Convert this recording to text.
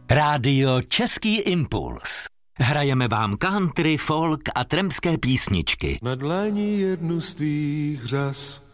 Rádio Český impuls. Hrajeme vám country, folk a trampské písničky. Na dlani jednu z tvých řas